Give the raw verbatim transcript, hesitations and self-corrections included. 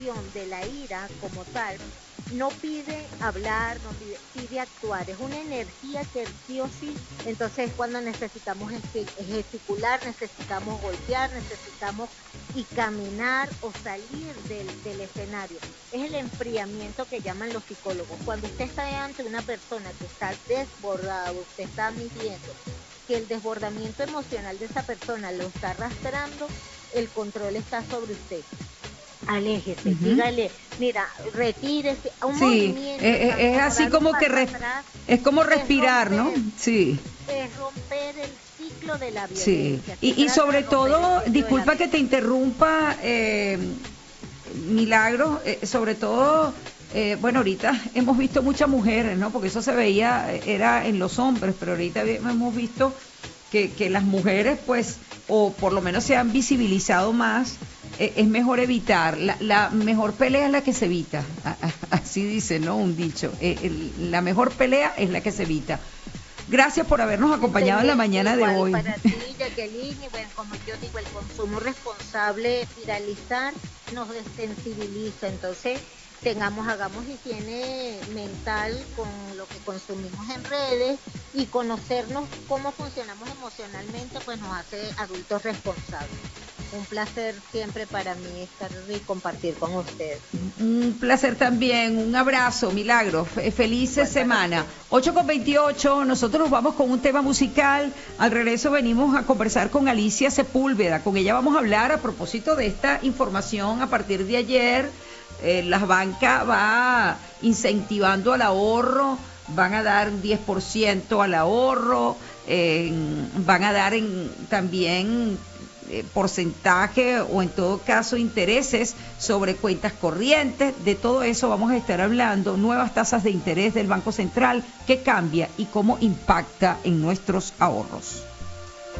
de la ira como tal no pide hablar, no pide, pide actuar, es una energía que sí o sí, entonces cuando necesitamos eje- gesticular, necesitamos golpear, necesitamos y caminar o salir del, del escenario. Es el enfriamiento que llaman los psicólogos. Cuando usted está ante una persona que está desbordada, usted está midiendo que el desbordamiento emocional de esa persona lo está arrastrando, el control está sobre usted. Aléjese, Ujú. dígale, mira, retírese, un Sí, movimiento, eh, o sea, eh, es como así dar un como que paso res- atrás, es como es respirar, ¿no? romper, Sí. es romper el ciclo de la Sí, violencia, se y, y trata de sobre romper el todo, ciclo de la disculpa que te violencia. interrumpa, eh, Milagro, eh, sobre todo, eh, bueno, ahorita hemos visto muchas mujeres, ¿no? Porque eso se veía, eh, era en los hombres, pero ahorita vi- hemos visto que, que las mujeres, pues, o por lo menos se han visibilizado más, eh, es mejor evitar. La, la mejor pelea es la que se evita, a- a- así dice, ¿no? Un dicho. Eh, el- la mejor pelea es la que se evita. Gracias por habernos acompañado en la Excelente, mañana de igual hoy. para ti, Jacqueline, y bueno, como yo digo, el consumo responsable, viralizar, nos desensibiliza, entonces tengamos, hagamos higiene mental con lo que consumimos en redes y conocernos cómo funcionamos emocionalmente, pues nos hace adultos responsables. Un placer siempre para mí estar y compartir con ustedes. Un placer también, un abrazo, Milagro, Fe- feliz Igual para semana. ustedes. ocho con veintiocho, nosotros nos vamos con un tema musical. Al regreso venimos a conversar con Alicia Sepúlveda. Con ella vamos a hablar a propósito de esta información a partir de ayer. Eh, la banca va incentivando al ahorro, van a dar un diez por ciento al ahorro, eh, van a dar en, también eh, porcentaje o en todo caso intereses sobre cuentas corrientes. De todo eso vamos a estar hablando, nuevas tasas de interés del Banco Central, qué cambia y cómo impacta en nuestros ahorros.